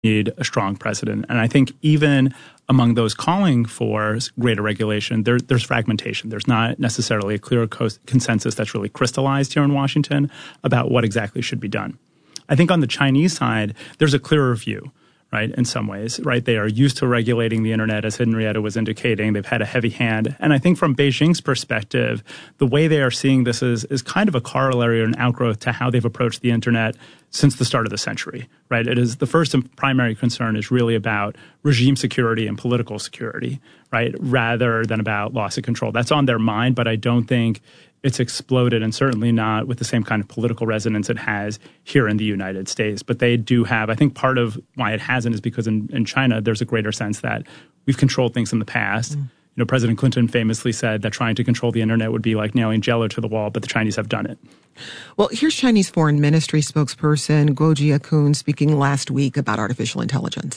need a strong precedent. And I think even among those calling for greater regulation, there's fragmentation. There's not necessarily a clear consensus that's really crystallized here in Washington about what exactly should be done. I think on the Chinese side, there's a clearer view, right, in some ways, right? They are used to regulating the internet, as Henrietta was indicating. They've had a heavy hand. And I think from Beijing's perspective, the way they are seeing this is kind of a corollary or an outgrowth to how they've approached the internet since the start of the century, right? It is the first and primary concern is really about regime security and political security, right, rather than about loss of control. That's on their mind, but I don't think it's exploded, and certainly not with the same kind of political resonance it has here in the United States. But they do have, I think part of why it hasn't is because in China, there's a greater sense that we've controlled things in the past. You know, President Clinton famously said that trying to control the internet would be like nailing Jell-O to the wall, but the Chinese have done it. Well, here's Chinese Foreign Ministry spokesperson Guo Jiakun speaking last week about artificial intelligence.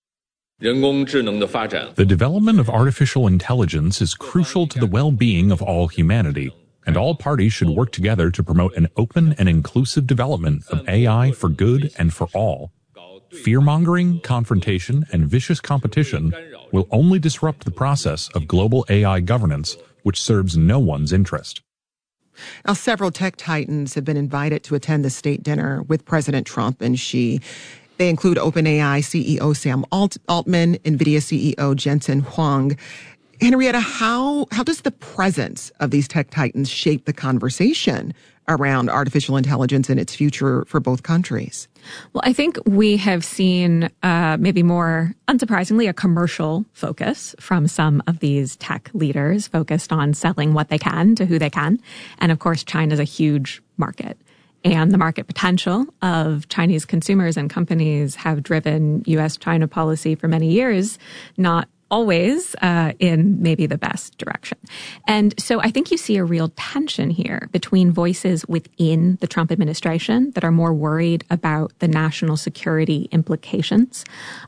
The development of artificial intelligence is crucial to the well-being of all humanity, and all parties should work together to promote an open and inclusive development of AI for good and for all. Fear-mongering, confrontation, and vicious competition will only disrupt the process of global AI governance, which serves no one's interest. Now, several tech titans have been invited to attend the state dinner with President Trump and Xi. They include OpenAI CEO Sam Altman, NVIDIA CEO Jensen Huang. Henrietta, how does the presence of these tech titans shape the conversation around artificial intelligence and its future for both countries? Well, I think we have seen maybe more unsurprisingly a commercial focus from some of these tech leaders focused on selling what they can to who they can. And of course, China is a huge market. And the market potential of Chinese consumers and companies have driven U.S.-China policy for many years, not always in maybe the best direction. And so I think you see a real tension here between voices within the Trump administration that are more worried about the national security implications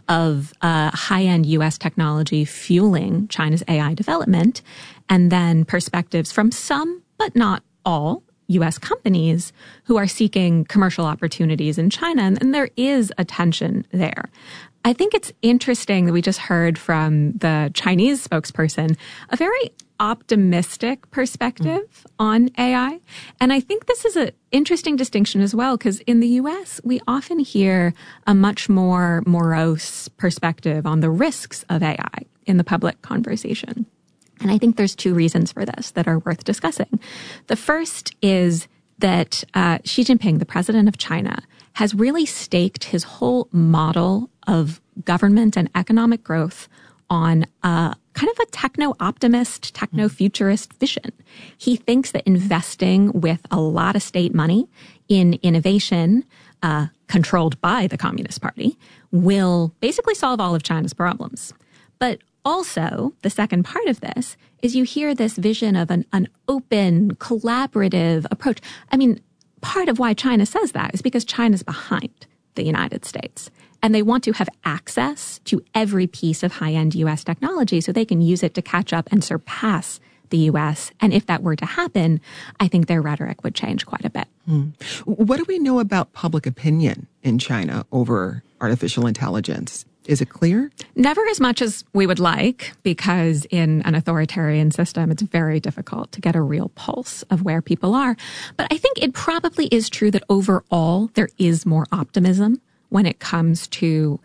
of high-end U.S. technology fueling China's AI development, and then perspectives from some, but not all, U.S. companies who are seeking commercial opportunities in China. And there is a tension there. I think it's interesting that we just heard from the Chinese spokesperson a very optimistic perspective on AI. And I think this is an interesting distinction as well, because in the U.S., we often hear a much more morose perspective on the risks of AI in the public conversation. And I think there's two reasons for this that are worth discussing. The first is that Xi Jinping, the president of China, has really staked his whole model of government and economic growth on kind of a techno-optimist, techno-futurist vision. He thinks that investing with a lot of state money in innovation controlled by the Communist Party will basically solve all of China's problems. But also, the second part of this is you hear this vision of an open, collaborative approach. I mean, part of why China says that is because China's behind the United States. And they want to have access to every piece of high-end U.S. technology so they can use it to catch up and surpass the U.S. And if that were to happen, I think their rhetoric would change quite a bit. What do we know about public opinion in China over artificial intelligence? Is it clear? Never as much as we would like, because in an authoritarian system, it's very difficult to get a real pulse of where people are. But I think it probably is true that overall there is more optimism when it comes to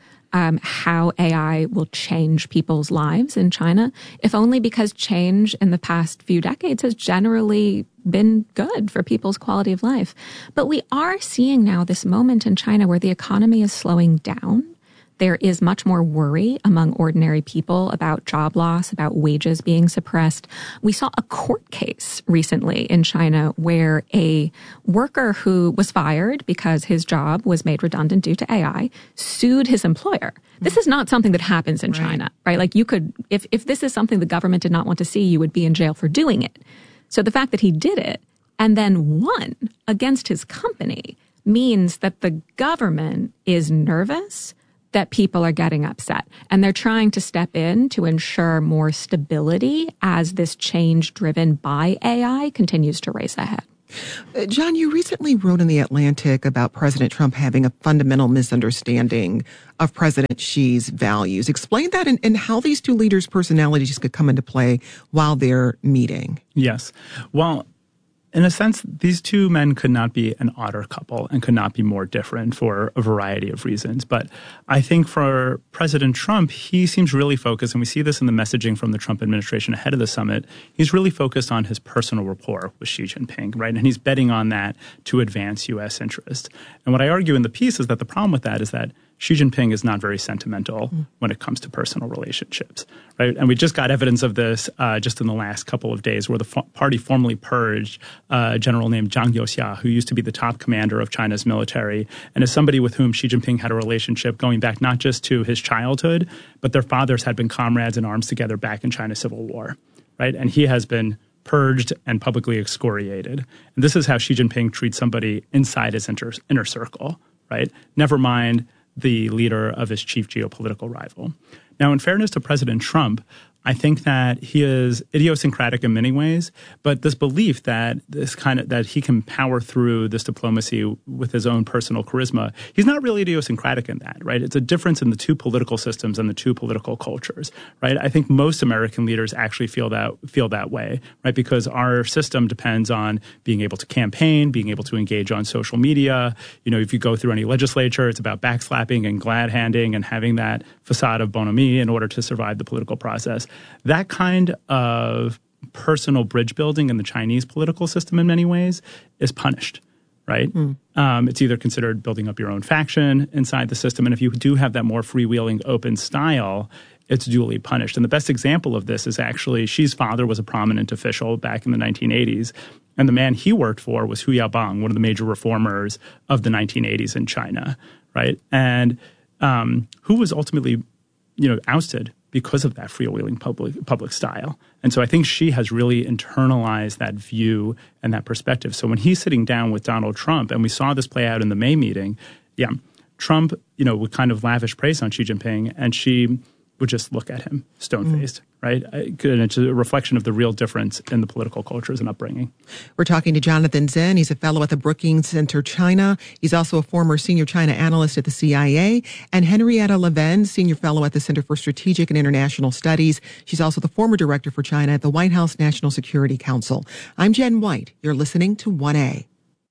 how AI will change people's lives in China, if only because change in the past few decades has generally been good for people's quality of life. But we are seeing now this moment in China where the economy is slowing down. There is much more worry among ordinary people about job loss, about wages being suppressed. We saw a court case recently in China where a worker who was fired because his job was made redundant due to AI sued his employer. This is not something that happens in China, right? Like you could, if this is something the government did not want to see, you would be in jail for doing it. So the fact that he did it and then won against his company means that the government is nervous that people are getting upset. And they're trying to step in to ensure more stability as this change driven by AI continues to race ahead. John, you recently wrote in The Atlantic about President Trump having a fundamental misunderstanding of President Xi's values. Explain that and how these two leaders' personalities could come into play while they're meeting. Yes. Well, in a sense, these two men could not be an odder couple and could not be more different for a variety of reasons. But I think for President Trump, he seems really focused, and we see this in the messaging from the Trump administration ahead of the summit, he's really focused on his personal rapport with Xi Jinping, right? And he's betting on that to advance U.S. interest. And what I argue in the piece is that the problem with that is that Xi Jinping is not very sentimental when it comes to personal relationships, right? And we just got evidence of this just in the last couple of days where the party formally purged a general named Zhang Youxia, who used to be the top commander of China's military and is somebody with whom Xi Jinping had a relationship going back not just to his childhood, but their fathers had been comrades in arms together back in China's Civil War, right? And he has been purged and publicly excoriated. And this is how Xi Jinping treats somebody inside his inner circle, right? Never mind the leader of his chief geopolitical rival. Now, in fairness to President Trump, I think that he is idiosyncratic in many ways, but this belief that that he can power through this diplomacy with his own personal charisma, he's not really idiosyncratic in that, right? It's a difference in the two political systems and the two political cultures, right? I think most American leaders actually feel that way, right? Because our system depends on being able to campaign, being able to engage on social media. You know, if you go through any legislature, it's about backslapping and glad handing and having that facade of bonhomie in order to survive the political process. That kind of personal bridge building in the Chinese political system in many ways is punished, right? It's either considered building up your own faction inside the system, and if you do have that more freewheeling, open style, it's duly punished. And the best example of this is actually Xi's father was a prominent official back in the 1980s, and the man he worked for was Hu Yaobang, one of the major reformers of the 1980s in China, right? And who was ultimately, ousted because of that freewheeling public style. And so I think Xi has really internalized that view and that perspective. So when he's sitting down with Donald Trump, and we saw this play out in the May meeting, Trump, would kind of lavish praise on Xi Jinping, and Xi would just look at him stone-faced, right? And it's a reflection of the real difference in the political cultures and upbringing. We're talking to Jonathan Zinn. He's a fellow at the Brookings Center China. He's also a former senior China analyst at the CIA. And Henrietta Levin, senior fellow at the Center for Strategic and International Studies. She's also the former director for China at the White House National Security Council. I'm Jen White. You're listening to 1A.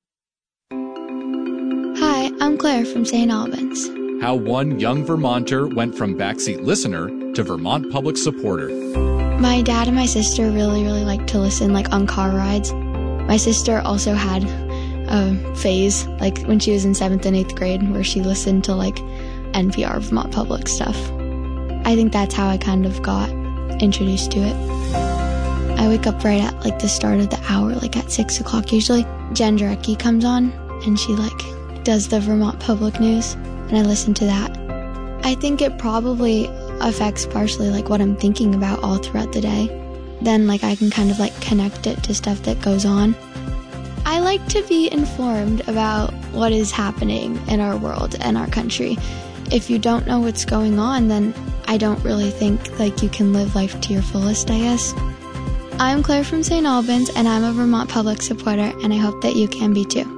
Hi, I'm Claire from St. Albans. How one young Vermonter went from backseat listener to Vermont public supporter. My dad and my sister really like to listen on car rides. My sister also had a phase when she was in 7th and 8th grade where she listened to NPR Vermont Public stuff. I think that's how I kind of got introduced to it. I wake up right at the start of the hour, at 6 o'clock usually. Jen Jarecki comes on and she does the Vermont Public News. And I listen to that. I think it probably affects partially what I'm thinking about all throughout the day. Then I can kind of connect it to stuff that goes on. I like to be informed about what is happening in our world and our country. If you don't know what's going on, then I don't really think you can live life to your fullest, I guess. I'm Claire from St. Albans, and I'm a Vermont Public supporter, and I hope that you can be too.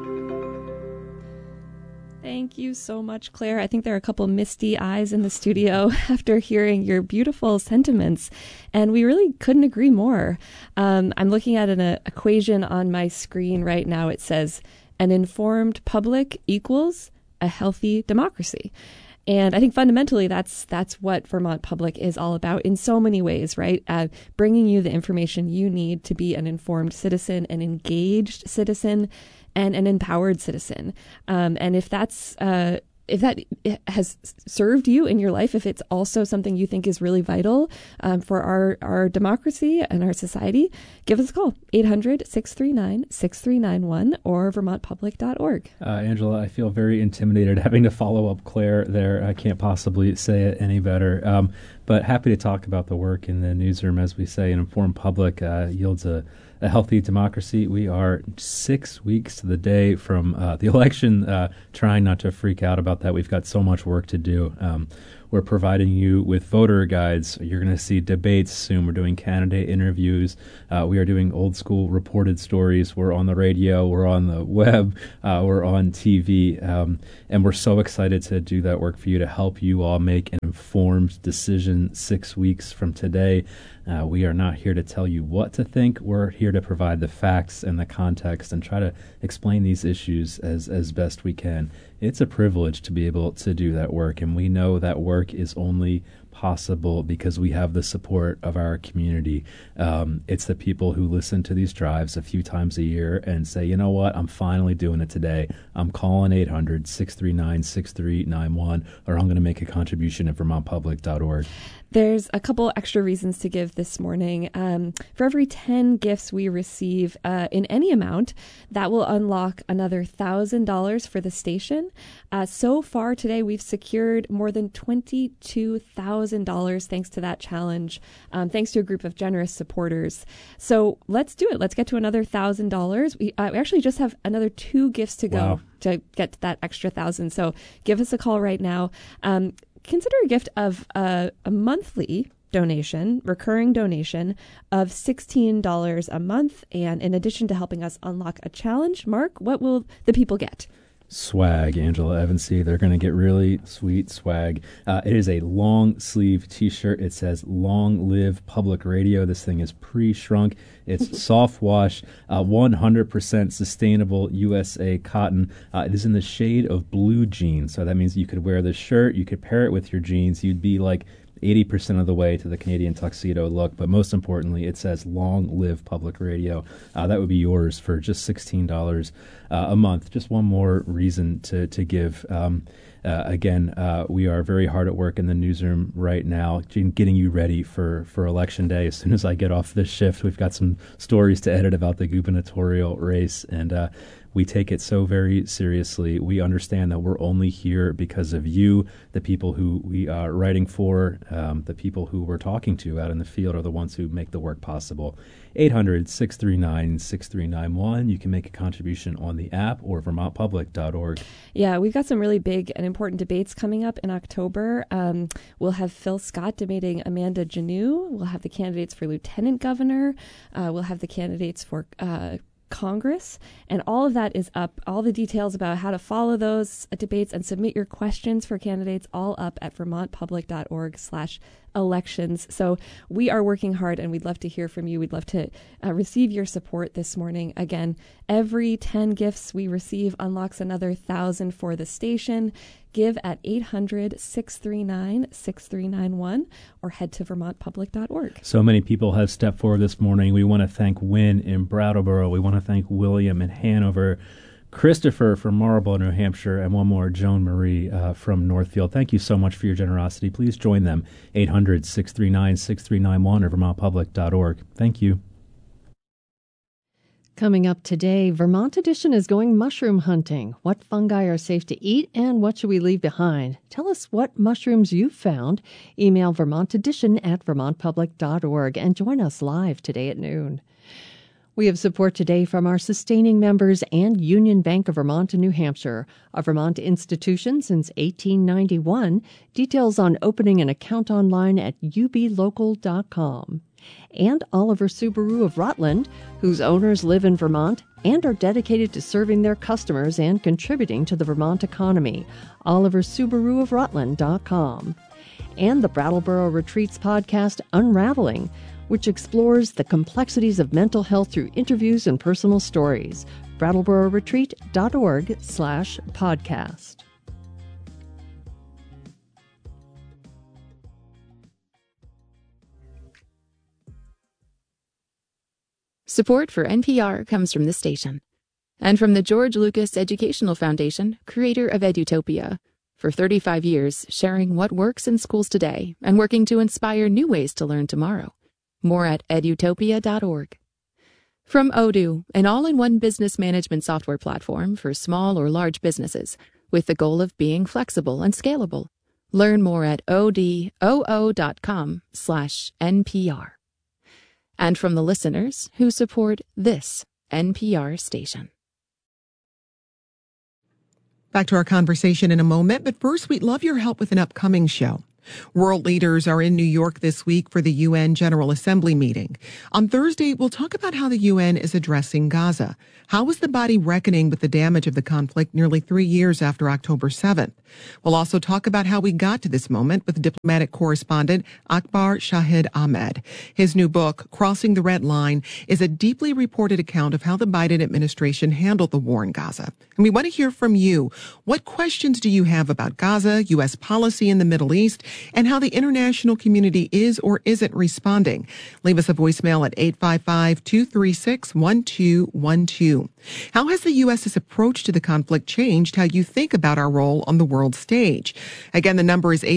Thank you so much, Claire. I think there are a couple misty eyes in the studio after hearing your beautiful sentiments, and we really couldn't agree more. I'm looking at an equation on my screen right now. It says an informed public equals a healthy democracy. And I think fundamentally that's what Vermont Public is all about in so many ways, right? Bringing you the information you need to be an informed citizen, an engaged citizen, and an empowered citizen. And if that has served you in your life, if it's also something you think is really vital for our democracy and our society, give us a call, 800-639-6391 or vermontpublic.org. Angela, I feel very intimidated having to follow up Claire there. I can't possibly say it any better. But happy to talk about the work in the newsroom. As we say, an informed public yields a a healthy democracy. We are 6 weeks to the day from the election, trying not to freak out about that. We've got so much work to do. We're providing you with voter guides. You're going to see debates soon. We're doing candidate interviews. We are doing old school reported stories. We're on the radio. We're on the web. We're on TV. And we're so excited to do that work for you, to help you all make an informed decision 6 weeks from today. We are not here to tell you what to think. We're here to provide the facts and the context and try to explain these issues as best we can. It's a privilege to be able to do that work, and we know that work is only possible because we have the support of our community. It's the people who listen to these drives a few times a year and say, you know what, I'm finally doing it today. I'm calling 800-639-6391, or I'm going to make a contribution at vermontpublic.org. There's a couple extra reasons to give this morning. For every 10 gifts we receive in any amount, that will unlock another $1,000 for the station. So far today, we've secured more than $22,000 thanks to that challenge, thanks to a group of generous supporters. So let's do it. Let's get to another $1,000. We actually just have another 2 gifts to go. Wow. To get to that extra 1,000. So give us a call right now. Consider a gift of a monthly donation, recurring donation of $16 a month. And in addition to helping us unlock a challenge, Mark, what will the people get? Swag, Angela Evansy. They're going to get really sweet swag. It is a long sleeve T-shirt. It says "Long Live Public Radio." This thing is pre-shrunk. It's soft wash, 100% sustainable USA cotton. It is in the shade of blue jeans. So that means you could wear this shirt. You could pair it with your jeans. You'd be like 80% of the way to the Canadian tuxedo look. But most importantly, it says "Long Live Public Radio." That would be yours for just $16 a month. Just one more reason to give. Again, we are very hard at work in the newsroom right now, getting you ready for Election Day. As soon as I get off this shift, we've got some stories to edit about the gubernatorial race, and we take it so very seriously. We understand that we're only here because of you. The people who we are writing for, the people who we're talking to out in the field are the ones who make the work possible. 800-639-6391. You can make a contribution on the app or vermontpublic.org. Yeah, we've got some really big and important debates coming up in October. We'll have Phil Scott debating Amanda Janoo. We'll have the candidates for lieutenant governor. We'll have the candidates for Congress, and all of that is up. All the details about how to follow those debates and submit your questions for candidates, all up at vermontpublic.org/elections. So we are working hard, and we'd love to hear from you. We'd love to receive your support this morning. Again, every 10 gifts we receive unlocks another 1,000 for the station. Give at 800-639-6391 or head to vermontpublic.org. So many people have stepped forward this morning. We want to thank Wynn in Brattleboro. We want to thank William in Hanover, Christopher from Marlborough, New Hampshire, and one more, Joan Marie from Northfield. Thank you so much for your generosity. Please join them, 800-639-6391 or vermontpublic.org. Thank you. Coming up today, Vermont Edition is going mushroom hunting. What fungi are safe to eat and what should we leave behind? Tell us what mushrooms you've found. Email vermontedition@vermontpublic.org and join us live today at noon. We have support today from our sustaining members and Union Bank of Vermont and New Hampshire, a Vermont institution since 1891. Details on opening an account online at ublocal.com. And Oliver Subaru of Rutland, whose owners live in Vermont and are dedicated to serving their customers and contributing to the Vermont economy. OliverSubaruofRutland.com. And the Brattleboro Retreats podcast, Unraveling, which explores the complexities of mental health through interviews and personal stories. BrattleboroRetreat.org/podcast. Support for NPR comes from this station and from the George Lucas Educational Foundation, creator of Edutopia. For 35 years, sharing what works in schools today and working to inspire new ways to learn tomorrow. More at edutopia.org. From Odoo, an all-in-one business management software platform for small or large businesses with the goal of being flexible and scalable. Learn more at odoo.com/NPR. and from the listeners who support this NPR station. Back to our conversation in a moment, but first we'd love your help with an upcoming show. World leaders are in New York this week for the UN General Assembly meeting. On Thursday, we'll talk about how the UN is addressing Gaza. How is the body reckoning with the damage of the conflict nearly 3 years after October 7th? We'll also talk about how we got to this moment with diplomatic correspondent Akbar Shahid Ahmed. His new book, Crossing the Red Line, is a deeply reported account of how the Biden administration handled the war in Gaza. And we want to hear from you. What questions do you have about Gaza, U.S. policy in the Middle East, and how the international community is or isn't responding? Leave us a voicemail at 855-236-1212. How has the U.S.'s approach to the conflict changed how you think about our role on the world stage? Again, the number is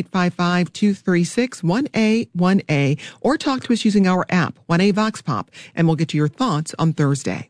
855-236-1A1A, or talk to us using our app, 1A Vox Pop, and we'll get to your thoughts on Thursday.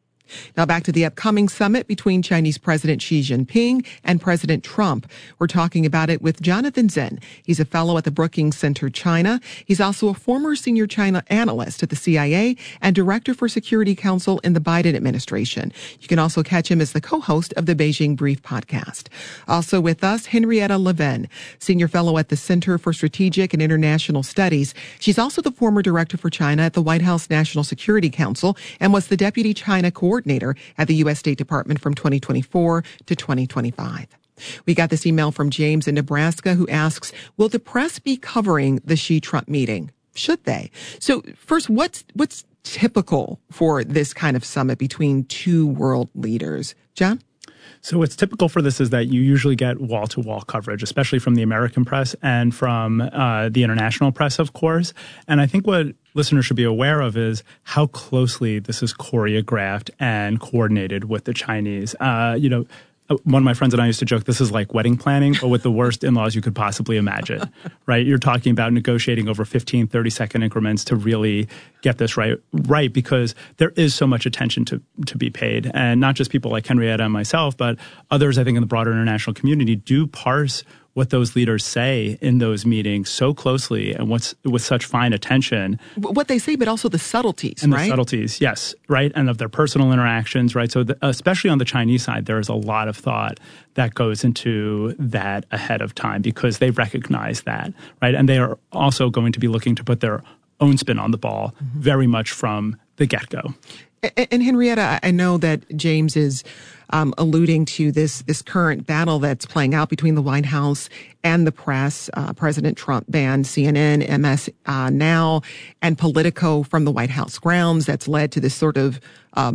Now back to the upcoming summit between Chinese President Xi Jinping and President Trump. We're talking about it with Jonathan Zinn. He's a fellow at the Brookings Center, China. He's also a former senior China analyst at the CIA and director for Security Council in the Biden administration. You can also catch him as the co-host of the Beijing Brief podcast. Also with us, Henrietta Levin, senior fellow at the Center for Strategic and International Studies. She's also the former director for China at the White House National Security Council and was the deputy China coordinator at the U.S. State Department from 2024 to 2025. We got this email from James in Nebraska who asks, will the press be covering the Xi-Trump meeting? Should they? So first, what's typical for this kind of summit between two world leaders? John? So what's typical for this is that you usually get wall-to-wall coverage, especially from the American press and from the international press, of course. And I think what listeners should be aware of is how closely this is choreographed and coordinated with the Chinese. One of my friends and I used to joke, this is like wedding planning, but with the worst in-laws you could possibly imagine, right? You're talking about negotiating over 15, 30-second increments to really get this right, because there is so much attention to be paid. And not just people like Henrietta and myself, but others, I think, in the broader international community do parse what those leaders say in those meetings so closely and with such fine attention. What they say, but also the subtleties, and right? The subtleties, yes, right? And of their personal interactions, right? So especially on the Chinese side, there is a lot of thought that goes into that ahead of time because they recognize that, right? And they are also going to be looking to put their own spin on the ball very much from the get-go. And Henrietta, I know that James is alluding to this current battle that's playing out between the White House and the press. President Trump banned CNN, MS Now, and Politico from the White House grounds. That's led to this sort of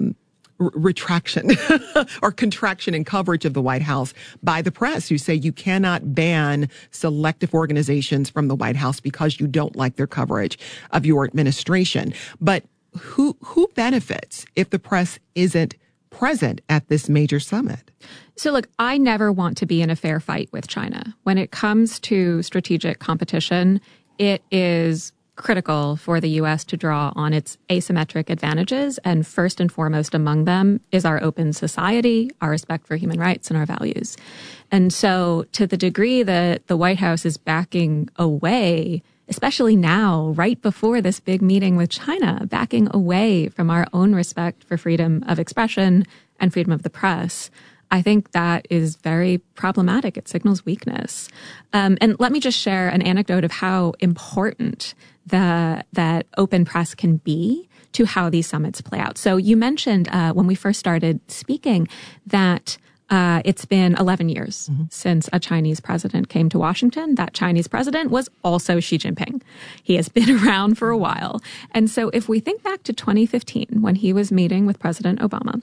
retraction or contraction in coverage of the White House by the press, who say you cannot ban selective organizations from the White House because you don't like their coverage of your administration. But who benefits if the press isn't present at this major summit? So look, I never want to be in a fair fight with China. When it comes to strategic competition, it is critical for the U.S. to draw on its asymmetric advantages. And first and foremost among them is our open society, our respect for human rights, and our values. And so to the degree that the White House is backing away, especially now, right before this big meeting with China, backing away from our own respect for freedom of expression and freedom of the press, I think that is very problematic. It signals weakness. And let me just share an anecdote of how important that open press can be to how these summits play out. So you mentioned when we first started speaking that it's been 11 years since a Chinese president came to Washington. That Chinese president was also Xi Jinping. He has been around for a while. And so if we think back to 2015, when he was meeting with President Obama,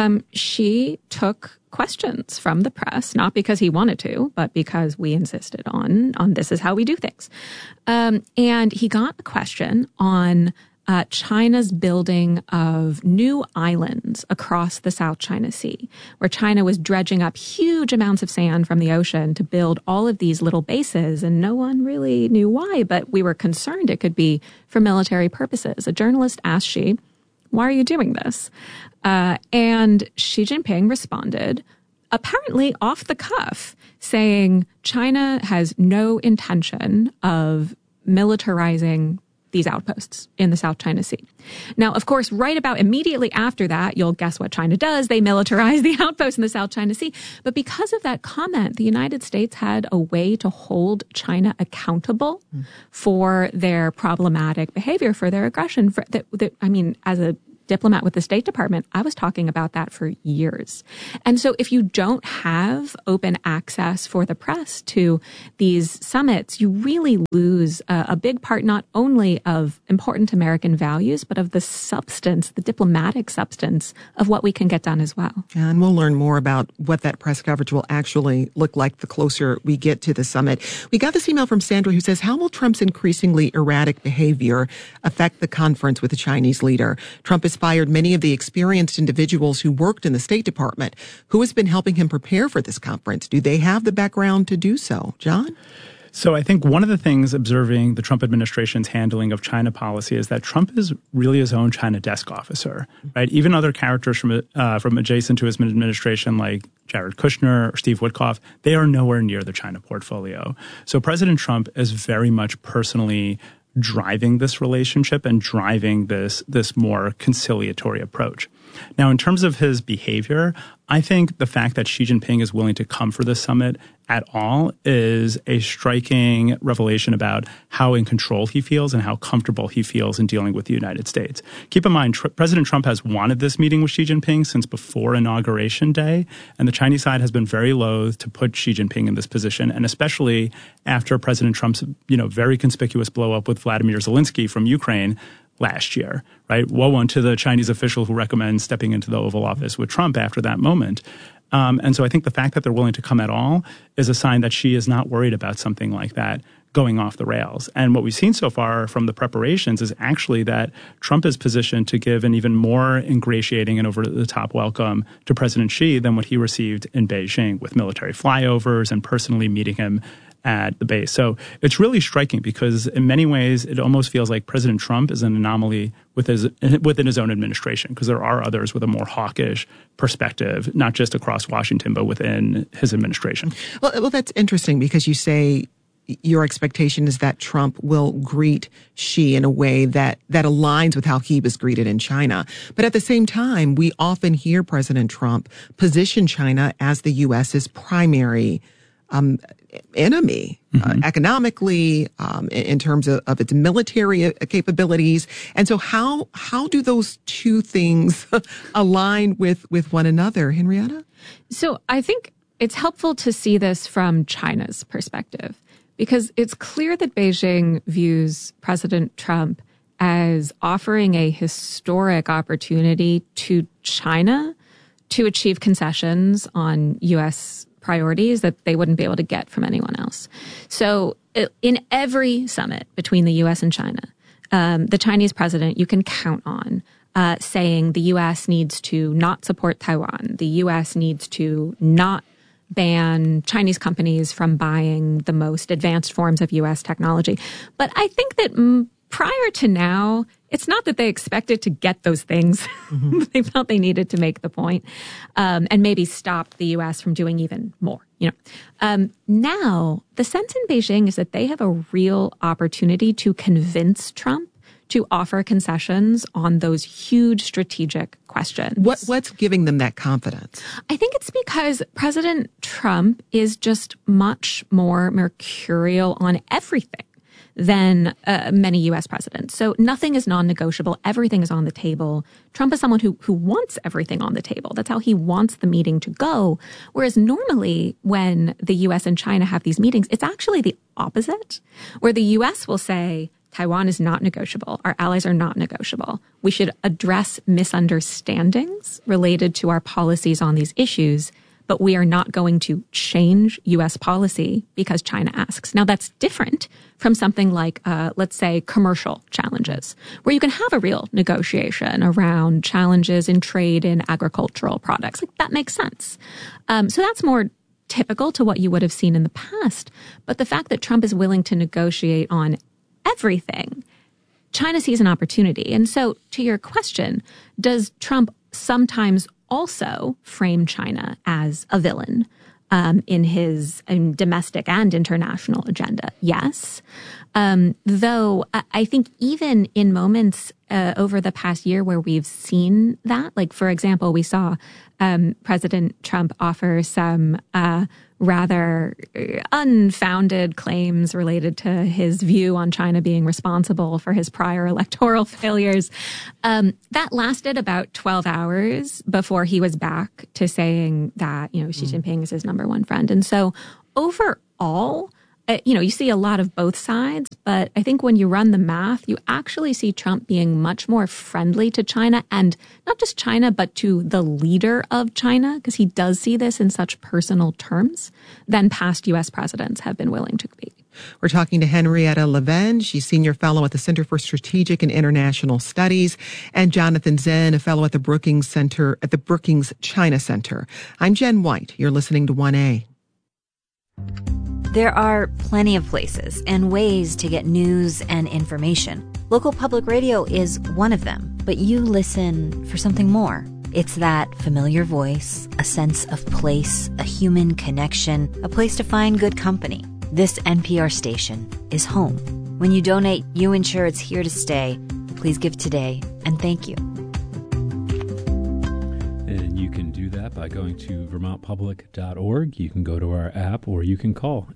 Xi took questions from the press, not because he wanted to, but because we insisted on this is how we do things. And he got a question on China's building of new islands across the South China Sea, where China was dredging up huge amounts of sand from the ocean to build all of these little bases, and no one really knew why, but we were concerned it could be for military purposes. A journalist asked Xi, why are you doing this? And Xi Jinping responded, apparently off the cuff, saying China has no intention of militarizing these outposts in the South China Sea. Now, of course, right about immediately after that, you'll guess what China does. They militarize the outposts in the South China Sea. But because of that comment, the United States had a way to hold China accountable for their problematic behavior, for their aggression. As a diplomat with the State Department, I was talking about that for years. And so if you don't have open access for the press to these summits, you really lose a big part not only of important American values, but of the substance, the diplomatic substance of what we can get done as well. And we'll learn more about what that press coverage will actually look like the closer we get to the summit. We got this email from Sandra who says, how will Trump's increasingly erratic behavior affect the conference with the Chinese leader? Trump has fired many of the experienced individuals who worked in the State Department. Who has been helping him prepare for this conference? Do they have the background to do so? John? So I think one of the things observing the Trump administration's handling of China policy is that Trump is really his own China desk officer, right? Even other characters from adjacent to his administration, like Jared Kushner or Steve Witkoff, they are nowhere near the China portfolio. So President Trump is very much personally driving this relationship and driving this more conciliatory approach. Now, in terms of his behavior, I think the fact that Xi Jinping is willing to come for this summit at all is a striking revelation about how in control he feels and how comfortable he feels in dealing with the United States. Keep in mind, President Trump has wanted this meeting with Xi Jinping since before Inauguration Day, and the Chinese side has been very loath to put Xi Jinping in this position, and especially after President Trump's very conspicuous blow-up with Vladimir Zelensky from Ukraine last year, right? Woe unto the Chinese official who recommends stepping into the Oval Office with Trump after that moment. And so I think the fact that they're willing to come at all is a sign that Xi is not worried about something like that going off the rails. And what we've seen so far from the preparations is actually that Trump is positioned to give an even more ingratiating and over-the-top welcome to President Xi than what he received in Beijing, with military flyovers and personally meeting him at the base. So it's really striking because in many ways it almost feels like President Trump is an anomaly within his own administration, because there are others with a more hawkish perspective, not just across Washington, but within his administration. Well, that's interesting because you say your expectation is that Trump will greet Xi in a way that aligns with how he was greeted in China. But at the same time, we often hear President Trump position China as the U.S.'s primary enemy, economically, in terms of its military capabilities. And so how do those two things align with one another, Henrietta? So I think it's helpful to see this from China's perspective, because it's clear that Beijing views President Trump as offering a historic opportunity to China to achieve concessions on U.S. priorities that they wouldn't be able to get from anyone else. So in every summit between the U.S. and China, the Chinese president, you can count on saying the U.S. needs to not support Taiwan. The U.S. needs to not ban Chinese companies from buying the most advanced forms of U.S. technology. But I think that prior to now, it's not that they expected to get those things. They felt they needed to make the point, and maybe stop the U.S. from doing even more. Now, the sense in Beijing is that they have a real opportunity to convince Trump to offer concessions on those huge strategic questions. What's giving them that confidence? I think it's because President Trump is just much more mercurial on everything than many U.S. presidents. So nothing is non-negotiable. Everything is on the table. Trump is someone who wants everything on the table. That's how he wants the meeting to go. Whereas normally when the U.S. and China have these meetings, it's actually the opposite, where the U.S. will say, Taiwan is not negotiable. Our allies are not negotiable. We should address misunderstandings related to our policies on these issues, but we are not going to change U.S. policy because China asks. Now, that's different from something like, let's say, commercial challenges, where you can have a real negotiation around challenges in trade in agricultural products. Like, that makes sense. So that's more typical to what you would have seen in the past. But the fact that Trump is willing to negotiate on everything, China sees an opportunity. And so, to your question, does Trump sometimes also frame China as a villain? in his domestic and international agenda. Yes. Though I think even in moments over the past year where we've seen that, like, for example, we saw President Trump offer some rather unfounded claims related to his view on China being responsible for his prior electoral failures. That lasted about 12 hours before he was back to saying that, Xi Jinping is his number one friend. And so overall, you see a lot of both sides, but I think when you run the math, you actually see Trump being much more friendly to China, and not just China, but to the leader of China, because he does see this in such personal terms, than past U.S. presidents have been willing to be. We're talking to Henrietta Levin. She's senior fellow at the Center for Strategic and International Studies, and Jonathan Zen, a fellow at the Brookings China Center. I'm Jen White. You're listening to 1A. There are plenty of places and ways to get news and information. Local public radio is one of them, but you listen for something more. It's that familiar voice, a sense of place, a human connection, a place to find good company. This NPR station is home. When you donate, you ensure it's here to stay. Please give today, and thank you. And you can do that by going to vermontpublic.org. You can go to our app, or you can call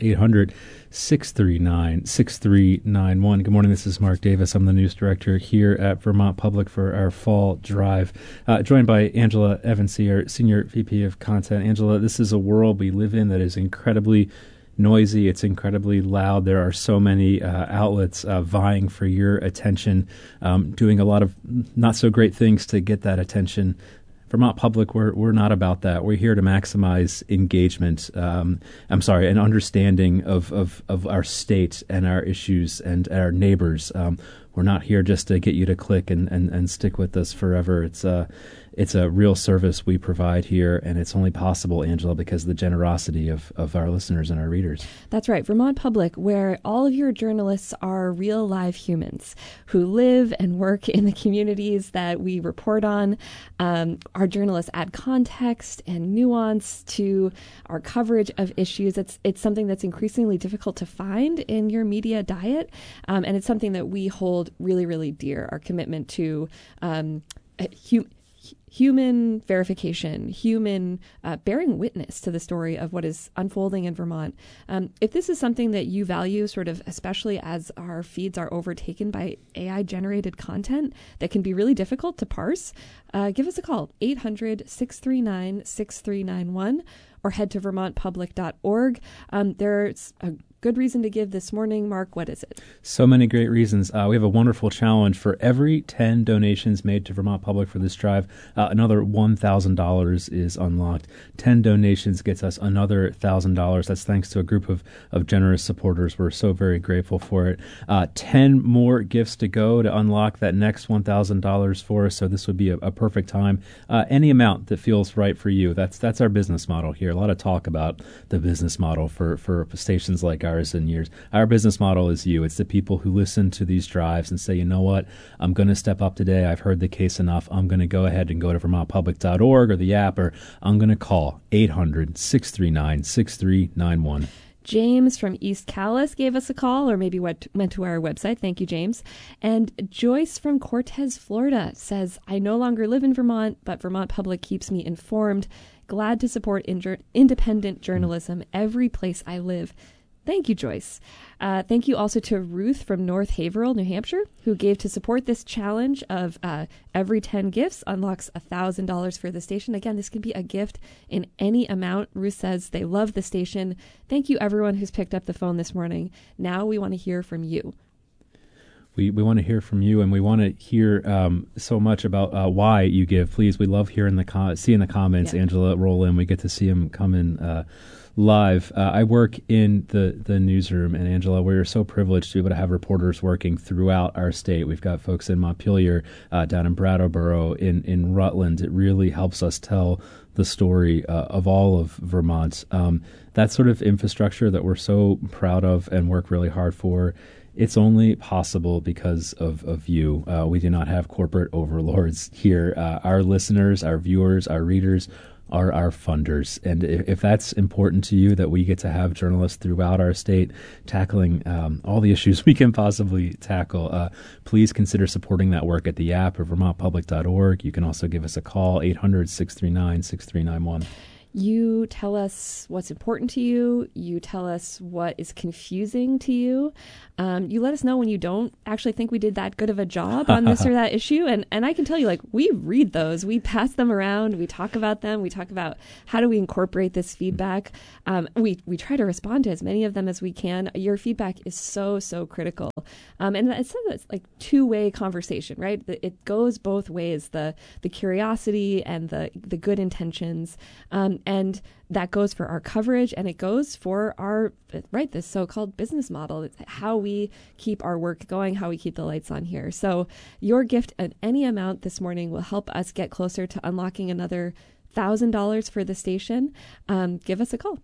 800-639-6391. Good morning, this is Mark Davis. I'm the news director here at Vermont Public for our fall drive. Joined by Angela Evansy, our senior VP of content. Angela, this is a world we live in that is incredibly noisy. It's incredibly loud. There are so many outlets vying for your attention, doing a lot of not so great things to get that attention. Vermont Public, we're not about that. We're here to maximize engagement. And understanding of our state and our issues and our neighbors. We're not here just to get you to click and stick with us forever. It's a real service we provide here, and it's only possible, Angela, because of the generosity of our listeners and our readers. That's right. Vermont Public, where all of your journalists are real live humans who live and work in the communities that we report on. Our journalists add context and nuance to our coverage of issues. It's something that's increasingly difficult to find in your media diet, and it's something that we hold really, really dear, our commitment to human verification, human bearing witness to the story of what is unfolding in Vermont. If this is something that you value, sort of especially as our feeds are overtaken by AI-generated content that can be really difficult to parse, give us a call, 800-639-6391, or head to vermontpublic.org. There's a good reason to give this morning. Mark, what is it? So many great reasons. We have a wonderful challenge. For every 10 donations made to Vermont Public for this drive, another $1,000 is unlocked. 10 donations gets us another $1,000. That's thanks to a group of generous supporters. We're so very grateful for it. 10 more gifts to go to unlock that next $1,000 for us. So this would be a perfect time. Any amount that feels right for you. That's our business model here. A lot of talk about the business model for stations like ours in years. Our business model is you. It's the people who listen to these drives and say, you know what, I'm going to step up today. I've heard the case enough. I'm going to go ahead and go to vermontpublic.org or the app, or I'm going to call 800-639-6391. James from East Calais gave us a call, or maybe went to our website. Thank you, James. And Joyce from Cortez, Florida says, I no longer live in Vermont, but Vermont Public keeps me informed. Glad to support independent journalism every place I live. Thank you, Joyce. Thank you also to Ruth from North Haverhill, New Hampshire, who gave to support this challenge of every 10 gifts unlocks $1,000 for the station. Again, this can be a gift in any amount. Ruth says they love the station. Thank you, everyone who's picked up the phone this morning. Now we want to hear from you. We want to hear from you, and we want to hear so much about why you give. Please, we love hearing seeing the comments. Yeah. Angela, roll in. We get to see them come in live. I work in the newsroom, and Angela, we're so privileged to be able to have reporters working throughout our state. We've got folks in Montpelier, down in Brattleboro, in Rutland. It really helps us tell the story of all of Vermont. That sort of infrastructure that we're so proud of and work really hard for, it's only possible because of you. We do not have corporate overlords here. Our listeners, our viewers, our readers are our funders. And if that's important to you, that we get to have journalists throughout our state tackling all the issues we can possibly tackle, please consider supporting that work at the app or vermontpublic.org. You can also give us a call, 800-639-6391. You tell us what's important to you. You tell us what is confusing to you. You let us know when you don't actually think we did that good of a job on this or that issue. And I can tell you, like, we read those. We pass them around. We talk about them. We talk about how do we incorporate this feedback. We try to respond to as many of them as we can. Your feedback is so, so critical. And it's like two-way conversation, right? It goes both ways, the curiosity and the good intentions. And that goes for our coverage, and it goes for our, this so-called business model. It's how we keep our work going, how we keep the lights on here. So your gift at any amount this morning will help us get closer to unlocking another $1,000 for the station. Give us a call,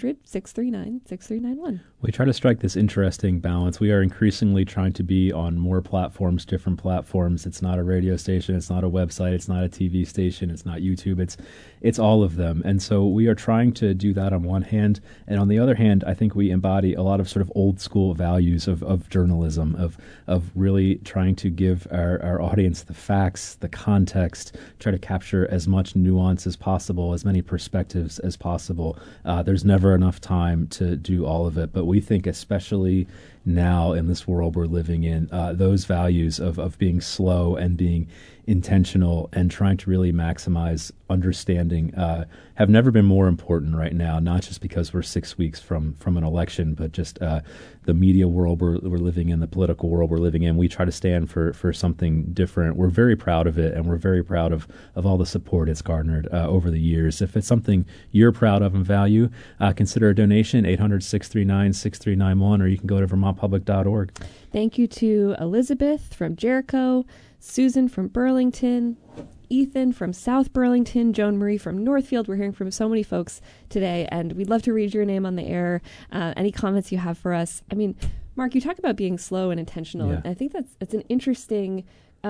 800-639-6391. We try to strike this interesting balance. We are increasingly trying to be on more platforms, different platforms. It's not a radio station. It's not a website. It's not a TV station. It's not YouTube. It's all of them. And so we are trying to do that on one hand. And on the other hand, I think we embody a lot of sort of old school values of journalism, of really trying to give our audience the facts, the context, try to capture as much nuance as possible, as many perspectives as possible. There's never enough time to do all of it, but we think especially now in this world we're living in, those values of being slow and being intentional and trying to really maximize understanding have never been more important right now, not just because we're 6 weeks from an election, but just the media world we're living in, the political world we're living in. We try to stand for something different. We're very proud of it, and we're very proud of all the support it's garnered over the years. If it's something you're proud of and value, consider a donation, 800-639-6391, or you can go to vermontpublic.org. Thank you to Elizabeth from Jericho, Susan from Burlington, Ethan from South Burlington, Joan Marie from Northfield. We're hearing from so many folks today, and we'd love to read your name on the air. Any comments you have for us? I mean, Mark, you talk about being slow and intentional. Yeah. And I think that's an interesting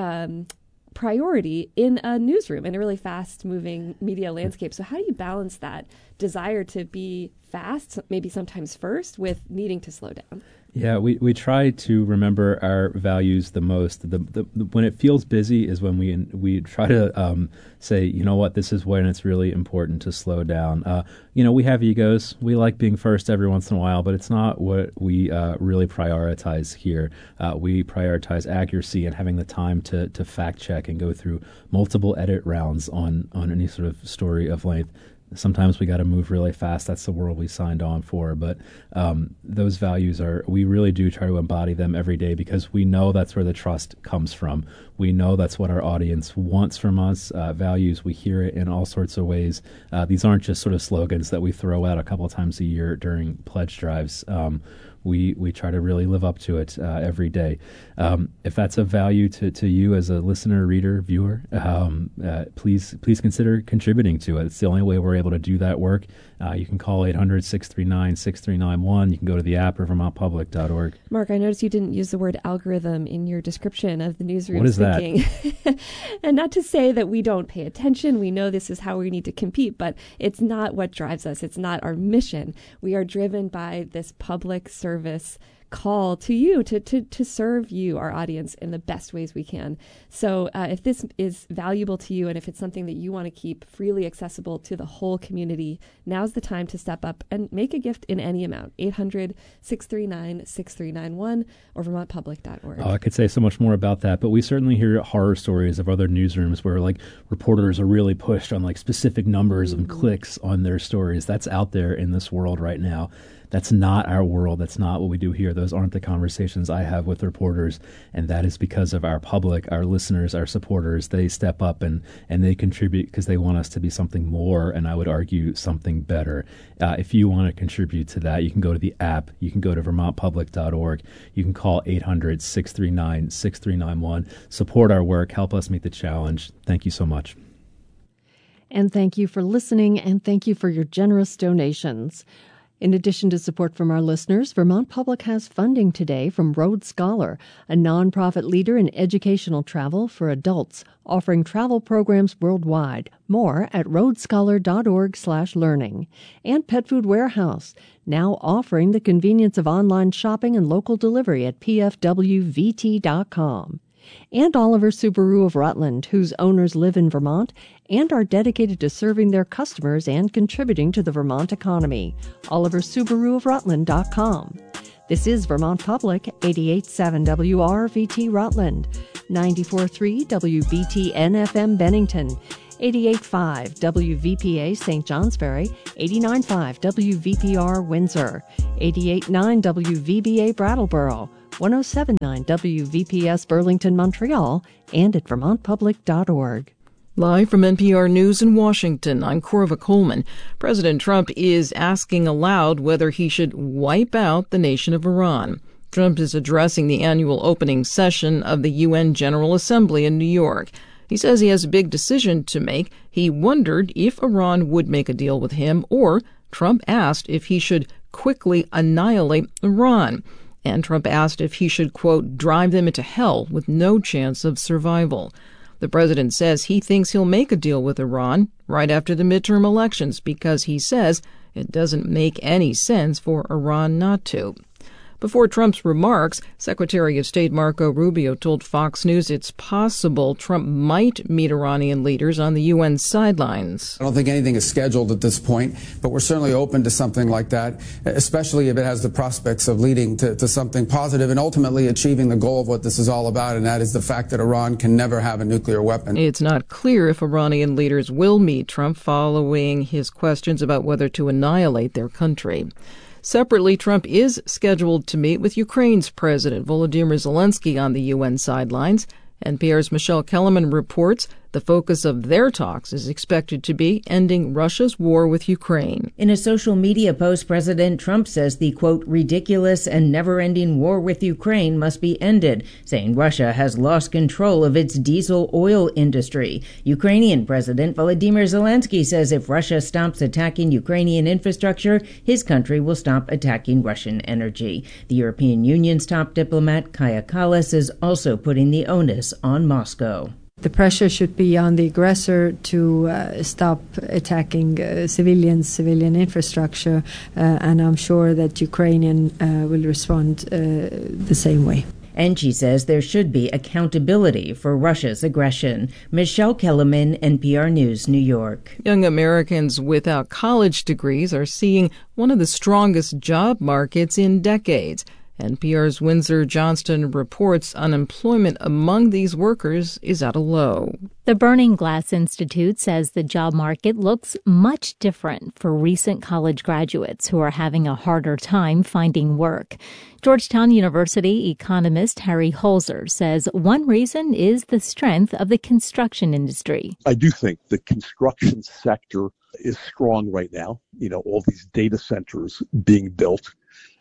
priority in a newsroom, in a really fast-moving media landscape. So how do you balance that desire to be fast, maybe sometimes first, with needing to slow down? Yeah, we try to remember our values the most. When it feels busy is when we try to say, you know what, this is when it's really important to slow down. We have egos. We like being first every once in a while, but it's not what we really prioritize here. We prioritize accuracy and having the time to fact check and go through multiple edit rounds on any sort of story of length. Sometimes we got to move really fast. That's the world we signed on for. But those values we really do try to embody them every day because we know that's where the trust comes from. We know that's what our audience wants from us. Values, we hear it in all sorts of ways. These aren't just sort of slogans that we throw out a couple of times a year during pledge drives. We try to really live up to it every day. If that's of value to you as a listener, reader, viewer, please consider contributing to it. It's the only way we're able to do that work. You can call 800-639-6391. You can go to the app or vermontpublic.org. Mark, I noticed you didn't use the word algorithm in your description of the newsroom. What is speaking. That? And not to say that we don't pay attention. We know this is how we need to compete, but it's not what drives us. It's not our mission. We are driven by this public service call to you to serve you, our audience, in the best ways we can. So if this is valuable to you and if it's something that you want to keep freely accessible to the whole community, now's the time to step up and make a gift in any amount. 800-639-6391 or vermontpublic.org. I could say so much more about that, but we certainly hear horror stories of other newsrooms where reporters are really pushed on specific numbers and clicks on their stories. That's out there in this world right now. That's not our world. That's not what we do here. Those aren't the conversations I have with reporters, and that is because of our public, our listeners, our supporters. They step up and they contribute because they want us to be something more, and I would argue something better. If you want to contribute to that, you can go to the app. You can go to vermontpublic.org. You can call 800-639-6391. Support our work. Help us meet the challenge. Thank you so much. And thank you for listening, and thank you for your generous donations. In addition to support from our listeners, Vermont Public has funding today from Road Scholar, a nonprofit leader in educational travel for adults, offering travel programs worldwide. More at roadscholar.org/learning. And Pet Food Warehouse, now offering the convenience of online shopping and local delivery at pfwvt.com. And Oliver Subaru of Rutland, whose owners live in Vermont and are dedicated to serving their customers and contributing to the Vermont economy. OliverSubaruofRutland.com. This is Vermont Public, 88.7 WRVT Rutland, 94.3 WBTN-FM Bennington, 88.5 WVPA St. Johnsbury, 89.5 WVPR Windsor, 88.9 WVBA Brattleboro, 107.9 WVPS Burlington, Montreal, and at vermontpublic.org. Live from NPR News in Washington, I'm Corva Coleman. President Trump is asking aloud whether he should wipe out the nation of Iran. Trump is addressing the annual opening session of the UN General Assembly in New York. He says he has a big decision to make. He wondered if Iran would make a deal with him, or Trump asked if he should quickly annihilate Iran. And Trump asked if he should, quote, drive them into hell with no chance of survival. The president says he thinks he'll make a deal with Iran right after the midterm elections because he says it doesn't make any sense for Iran not to. Before Trump's remarks, Secretary of State Marco Rubio told Fox News it's possible Trump might meet Iranian leaders on the UN sidelines. I don't think anything is scheduled at this point, but we're certainly open to something like that, especially if it has the prospects of leading to something positive and ultimately achieving the goal of what this is all about, and that is the fact that Iran can never have a nuclear weapon. It's not clear if Iranian leaders will meet Trump following his questions about whether to annihilate their country. Separately, Trump is scheduled to meet with Ukraine's President Volodymyr Zelensky on the UN sidelines. NPR's Michelle Kellerman reports the focus of their talks is expected to be ending Russia's war with Ukraine. In a social media post, President Trump says the, quote, ridiculous and never-ending war with Ukraine must be ended, saying Russia has lost control of its diesel oil industry. Ukrainian President Volodymyr Zelensky says if Russia stops attacking Ukrainian infrastructure, his country will stop attacking Russian energy. The European Union's top diplomat, Kaja Kallas, is also putting the onus on Moscow. The pressure should be on the aggressor to stop attacking civilian infrastructure, and I'm sure that Ukrainian will respond the same way. And she says there should be accountability for Russia's aggression. Michelle Kellerman, NPR News, New York. Young Americans without college degrees are seeing one of the strongest job markets in decades. NPR's Windsor Johnston reports unemployment among these workers is at a low. The Burning Glass Institute says the job market looks much different for recent college graduates who are having a harder time finding work. Georgetown University economist Harry Holzer says one reason is the strength of the construction industry. I do think the construction sector is strong right now. All these data centers being built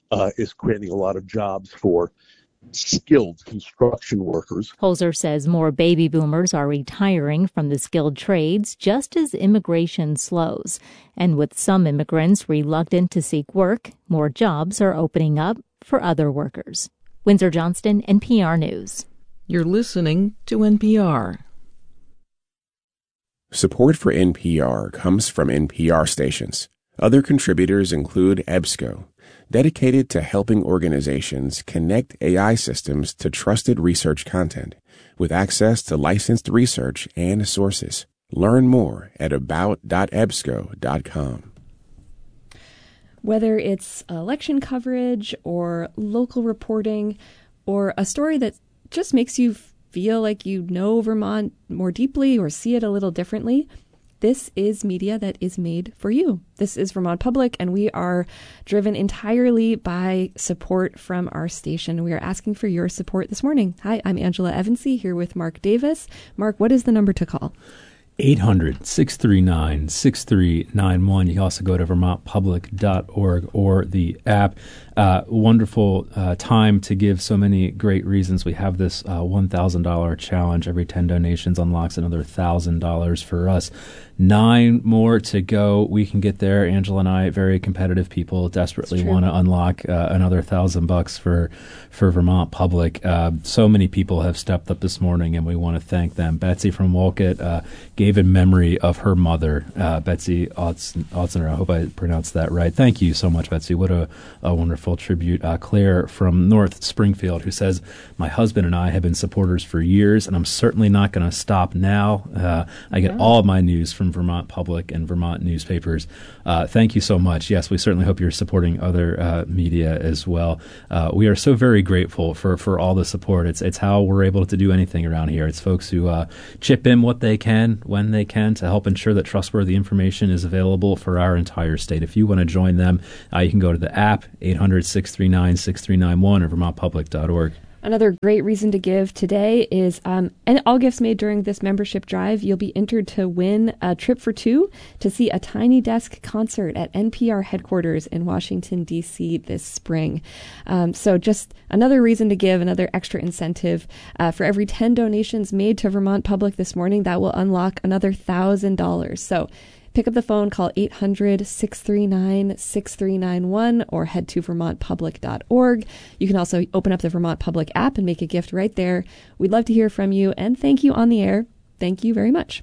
is creating a lot of jobs for skilled construction workers. Holzer says more baby boomers are retiring from the skilled trades just as immigration slows. And with some immigrants reluctant to seek work, more jobs are opening up for other workers. Windsor Johnston, NPR News. You're listening to NPR. Support for NPR comes from NPR stations. Other contributors include EBSCO, dedicated to helping organizations connect AI systems to trusted research content with access to licensed research and sources. Learn more at about.ebsco.com. Whether it's election coverage or local reporting or a story that just makes you feel like you know Vermont more deeply or see it a little differently, this is media that is made for you. This is Vermont Public, and we are driven entirely by support from our station. We are asking for your support this morning. Hi, I'm Angela Evansy here with Mark Davis. Mark, what is the number to call? 800-639-6391. You can also go to vermontpublic.org or the app. Wonderful time to give so many great reasons. We have this $1,000 challenge. Every 10 donations unlocks another $1,000 for us. 9 more to go. We can get there. Angela and I, very competitive people, desperately want to unlock another $1,000 for Vermont Public. So many people have stepped up this morning, and we want to thank them. Betsy from Wolcott gave in memory of her mother, Betsy Otzner. I hope I pronounced that right. Thank you so much, Betsy. What a wonderful tribute. Claire from North Springfield, who says, my husband and I have been supporters for years, and I'm certainly not going to stop now. I get all of my news from Vermont Public and Vermont newspapers. Thank you so much. Yes, we certainly hope you're supporting other media as well. We are so very grateful for all the support. It's how we're able to do anything around here. It's folks who chip in what they can, when they can, to help ensure that trustworthy information is available for our entire state. If you want to join them, you can go to the app, 800-639-6391 or vermontpublic.org. Another great reason to give today is, and all gifts made during this membership drive, you'll be entered to win a trip for 2 to see a Tiny Desk concert at NPR headquarters in Washington, D.C. this spring. So just another reason to give, another extra incentive. For every 10 donations made to Vermont Public this morning, that will unlock another $1,000. So pick up the phone, call 800-639-6391 or head to vermontpublic.org. You can also open up the Vermont Public app and make a gift right there. We'd love to hear from you, and thank you on the air. Thank you very much.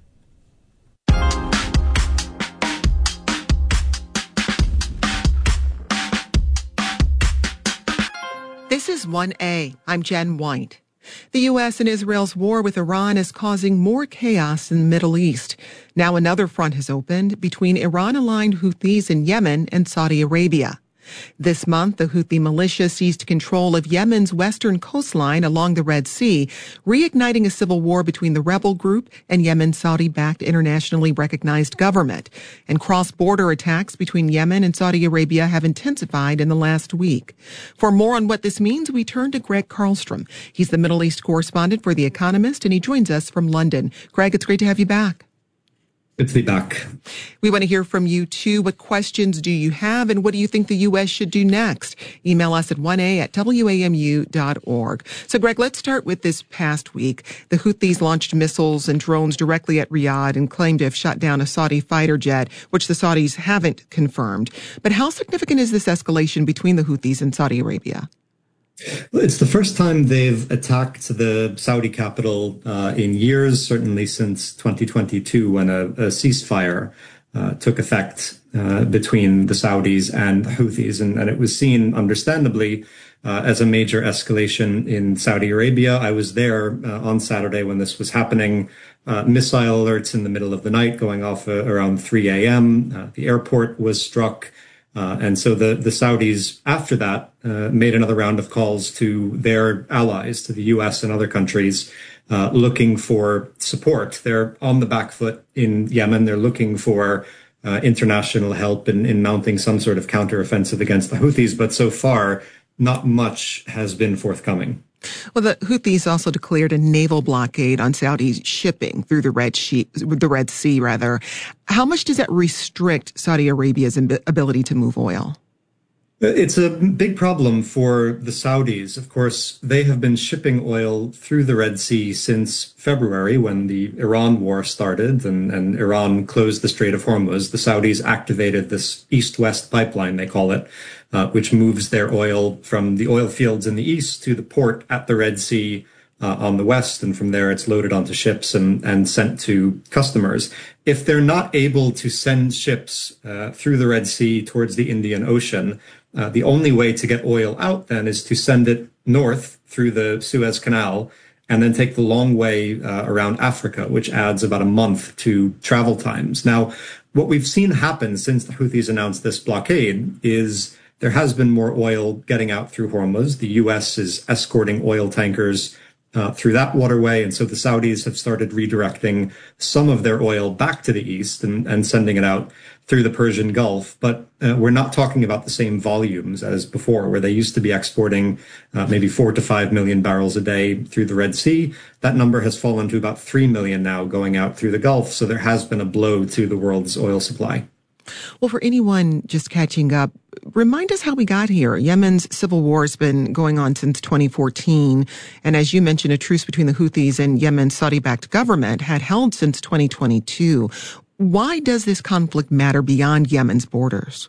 This is 1A. I'm Jen White. The U.S. and Israel's war with Iran is causing more chaos in the Middle East. Now another front has opened between Iran-aligned Houthis in Yemen and Saudi Arabia. This month, the Houthi militia seized control of Yemen's western coastline along the Red Sea, reigniting a civil war between the rebel group and Yemen's Saudi-backed internationally recognized government. And cross-border attacks between Yemen and Saudi Arabia have intensified in the last week. For more on what this means, we turn to Greg Karlstrom. He's the Middle East correspondent for The Economist, and he joins us from London. Greg, it's great to have you back. Good to be back. We want to hear from you, too. What questions do you have, and what do you think the U.S. should do next? Email us at 1a@wamu.org. So, Greg, let's start with this past week. The Houthis launched missiles and drones directly at Riyadh and claimed to have shot down a Saudi fighter jet, which the Saudis haven't confirmed. But how significant is this escalation between the Houthis and Saudi Arabia? Well, it's the first time they've attacked the Saudi capital in years, certainly since 2022, when a ceasefire took effect between the Saudis and the Houthis. And it was seen, understandably, as a major escalation in Saudi Arabia. I was there on Saturday when this was happening. Missile alerts in the middle of the night going off around 3 a.m. The airport was struck. And so the Saudis, after that, made another round of calls to their allies, to the U.S. and other countries, looking for support. They're on the back foot in Yemen. They're looking for international help in mounting some sort of counteroffensive against the Houthis. But so far, not much has been forthcoming. Well, the Houthis also declared a naval blockade on Saudi shipping through the Red Sea. How much does that restrict Saudi Arabia's ability to move oil? It's a big problem for the Saudis. Of course, they have been shipping oil through the Red Sea since February, when the Iran war started and Iran closed the Strait of Hormuz. The Saudis activated this east-west pipeline, they call it, which moves their oil from the oil fields in the east to the port at the Red Sea on the west. And from there, it's loaded onto ships and sent to customers. If they're not able to send ships through the Red Sea towards the Indian Ocean, the only way to get oil out then is to send it north through the Suez Canal and then take the long way around Africa, which adds about a month to travel times. Now, what we've seen happen since the Houthis announced this blockade is there has been more oil getting out through Hormuz. The U.S. is escorting oil tankers through that waterway. And so the Saudis have started redirecting some of their oil back to the east and sending it out through the Persian Gulf. But we're not talking about the same volumes as before, where they used to be exporting maybe 4 to 5 million barrels a day through the Red Sea. That number has fallen to about 3 million now going out through the Gulf. So there has been a blow to the world's oil supply. Well, for anyone just catching up, remind us how we got here. Yemen's civil war has been going on since 2014. And as you mentioned, a truce between the Houthis and Yemen's Saudi-backed government had held since 2022. Why does this conflict matter beyond Yemen's borders?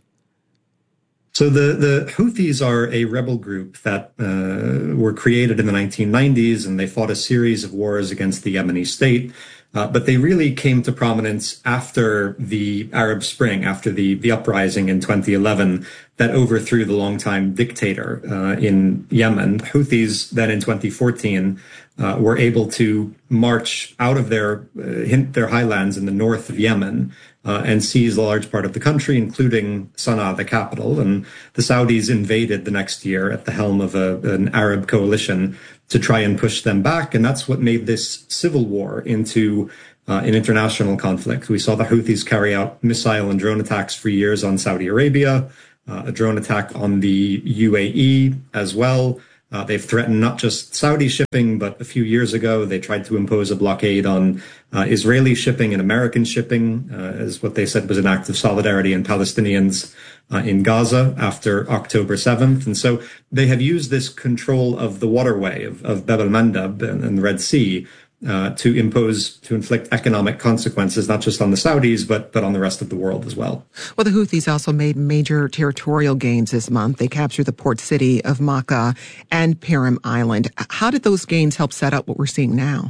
So the Houthis are a rebel group that were created in the 1990s, and they fought a series of wars against the Yemeni state. But they really came to prominence after the Arab Spring, after the uprising in 2011 that overthrew the longtime dictator in Yemen. Houthis then in 2014 were able to march out of their highlands in the north of Yemen and seize a large part of the country, including Sana'a, the capital. And the Saudis invaded the next year at the helm of an Arab coalition to try and push them back. And that's what made this civil war into an international conflict. We saw the Houthis carry out missile and drone attacks for years on Saudi Arabia, a drone attack on the UAE as well. They've threatened not just Saudi shipping, but a few years ago, they tried to impose a blockade on Israeli shipping and American shipping, as what they said was an act of solidarity in Palestinians in Gaza after October 7th. And so they have used this control of the waterway of Bab el-Mandab and the Red Sea to inflict economic consequences, not just on the Saudis, but on the rest of the world as well. Well, the Houthis also made major territorial gains this month. They captured the port city of Makkah and Perim Island. How did those gains help set up what we're seeing now?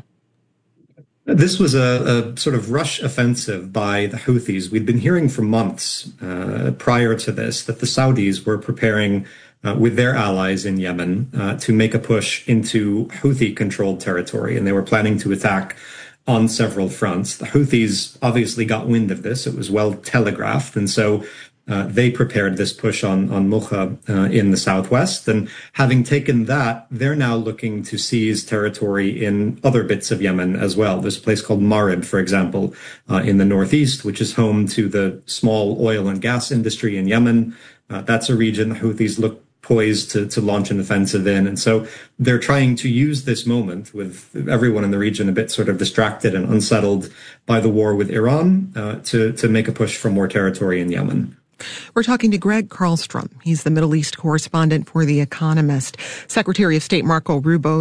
This was a sort of rush offensive by the Houthis. We'd been hearing for months prior to this that the Saudis were preparing with their allies in Yemen to make a push into Houthi-controlled territory, and they were planning to attack on several fronts. The Houthis obviously got wind of this. It was well telegraphed, and so they prepared this push on Mukha in the southwest. And having taken that, they're now looking to seize territory in other bits of Yemen as well. There's a place called Marib, for example, in the northeast, which is home to the small oil and gas industry in Yemen. That's a region the Houthis look poised to launch an offensive in. And so they're trying to use this moment with everyone in the region a bit sort of distracted and unsettled by the war with Iran to make a push for more territory in Yemen. We're talking to Greg Carlstrom. He's the Middle East correspondent for The Economist. Secretary of State Marco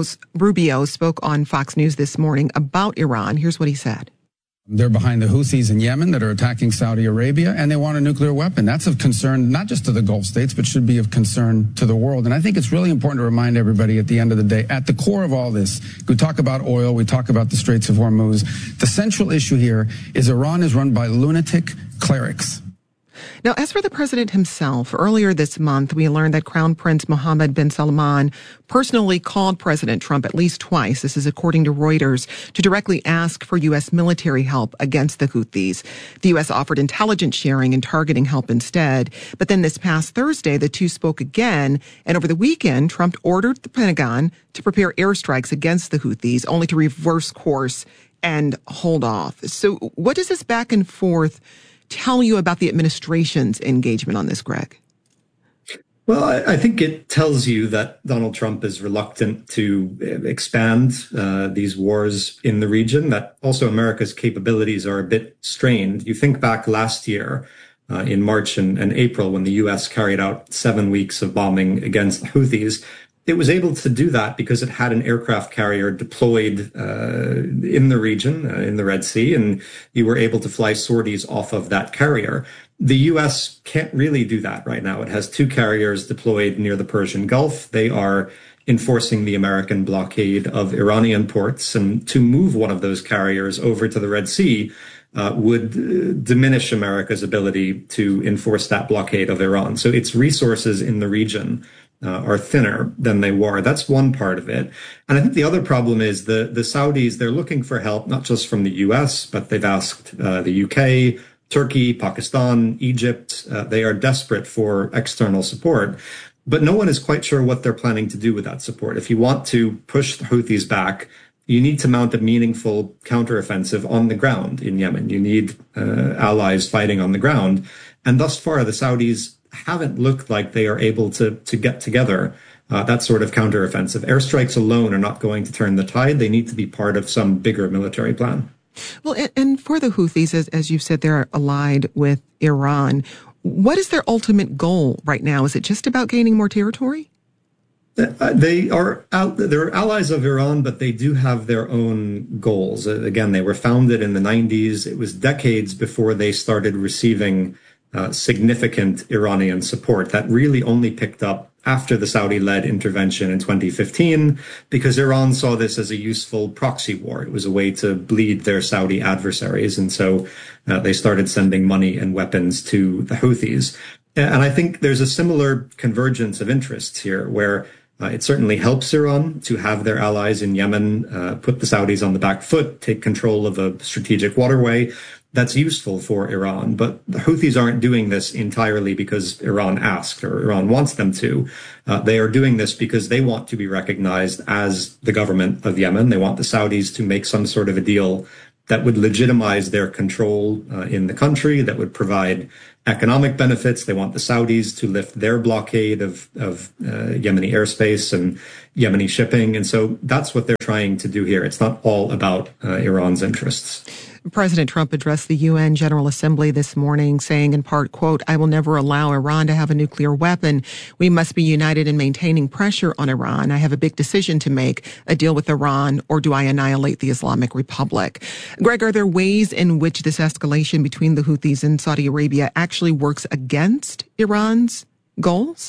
Rubio spoke on Fox News this morning about Iran. Here's what he said. They're behind the Houthis in Yemen that are attacking Saudi Arabia, and they want a nuclear weapon. That's of concern not just to the Gulf states, but should be of concern to the world. And I think it's really important to remind everybody at the end of the day, at the core of all this, we talk about oil, we talk about the Straits of Hormuz. The central issue here is Iran is run by lunatic clerics. Now, as for the president himself, earlier this month, we learned that Crown Prince Mohammed bin Salman personally called President Trump at least twice, this is according to Reuters, to directly ask for U.S. military help against the Houthis. The U.S. offered intelligence sharing and targeting help instead. But then this past Thursday, the two spoke again. And over the weekend, Trump ordered the Pentagon to prepare airstrikes against the Houthis, only to reverse course and hold off. So what does this back and forth tell you about the administration's engagement on this, Greg? Well, I think it tells you that Donald Trump is reluctant to expand these wars in the region, that also America's capabilities are a bit strained. You think back last year in March and April when the U.S. carried out 7 weeks of bombing against the Houthis. It was able to do that because it had an aircraft carrier deployed in the region, in the Red Sea, and you were able to fly sorties off of that carrier. The U.S. can't really do that right now. It has 2 carriers deployed near the Persian Gulf. They are enforcing the American blockade of Iranian ports, and to move one of those carriers over to the Red Sea would diminish America's ability to enforce that blockade of Iran. So its resources in the region are thinner than they were. That's one part of it. And I think the other problem is the Saudis, they're looking for help, not just from the U.S., but they've asked the U.K., Turkey, Pakistan, Egypt. They are desperate for external support. But no one is quite sure what they're planning to do with that support. If you want to push the Houthis back, you need to mount a meaningful counteroffensive on the ground in Yemen. You need allies fighting on the ground. And thus far, the Saudis haven't looked like they are able to get together that sort of counteroffensive. Airstrikes alone are not going to turn the tide. They need to be part of some bigger military plan. Well, and for the Houthis, as you've said, they're allied with Iran. What is their ultimate goal right now? Is it just about gaining more territory? They're allies of Iran, but they do have their own goals. Again, they were founded in the 90s. It was decades before they started receiving significant Iranian support. That really only picked up after the Saudi-led intervention in 2015, because Iran saw this as a useful proxy war. It was a way to bleed their Saudi adversaries. And so they started sending money and weapons to the Houthis. And I think there's a similar convergence of interests here, where it certainly helps Iran to have their allies in Yemen put the Saudis on the back foot, take control of a strategic waterway. That's useful for Iran. But the Houthis aren't doing this entirely because Iran asked or Iran wants them to. They are doing this because they want to be recognized as the government of Yemen. They want the Saudis to make some sort of a deal that would legitimize their control in the country, that would provide economic benefits. They want the Saudis to lift their blockade of Yemeni airspace and Yemeni shipping. And so that's what they're trying to do here. It's not all about Iran's interests. President Trump addressed the UN General Assembly this morning, saying in part, quote, "I will never allow Iran to have a nuclear weapon. We must be united in maintaining pressure on Iran. I have a big decision to make, a deal with Iran, or do I annihilate the Islamic Republic?" Greg, are there ways in which this escalation between the Houthis and Saudi Arabia actually works against Iran's goals?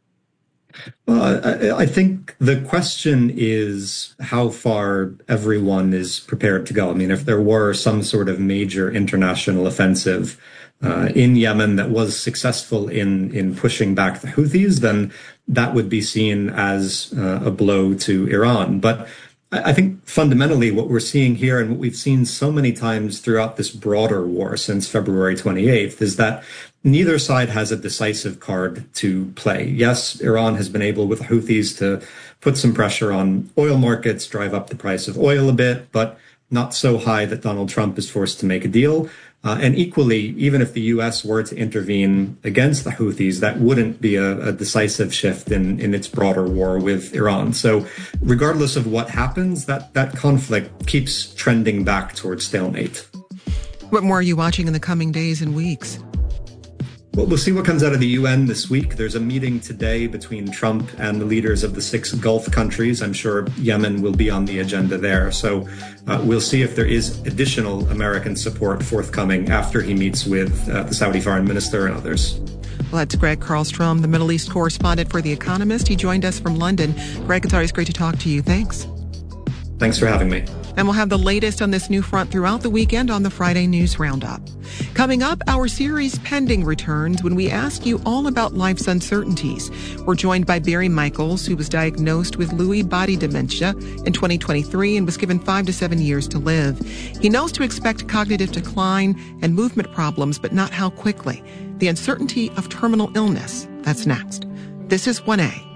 I think the question is how far everyone is prepared to go. I mean, if there were some sort of major international offensive in Yemen that was successful in pushing back the Houthis, then that would be seen as a blow to Iran. But I think fundamentally what we're seeing here, and what we've seen so many times throughout this broader war since February 28th, is that neither side has a decisive card to play. Yes, Iran has been able with the Houthis to put some pressure on oil markets, drive up the price of oil a bit, but not so high that Donald Trump is forced to make a deal. And equally, even if the U.S. were to intervene against the Houthis, that wouldn't be a decisive shift in its broader war with Iran. So regardless of what happens, that conflict keeps trending back towards stalemate. What more are you watching in the coming days and weeks? Well, we'll see what comes out of the UN this week. There's a meeting today between Trump and the leaders of the 6 Gulf countries. I'm sure Yemen will be on the agenda there. So we'll see if there is additional American support forthcoming after he meets with the Saudi foreign minister and others. Well, that's Greg Carlstrom, the Middle East correspondent for The Economist. He joined us from London. Greg, it's always great to talk to you. Thanks. Thanks for having me. And we'll have the latest on this new front throughout the weekend on the Friday News Roundup. Coming up, our series Pending returns when we ask you all about life's uncertainties. We're joined by Barry Michaels, who was diagnosed with Lewy body dementia in 2023 and was given 5 to 7 years to live. He knows to expect cognitive decline and movement problems, but not how quickly. The uncertainty of terminal illness. That's next. This is 1A.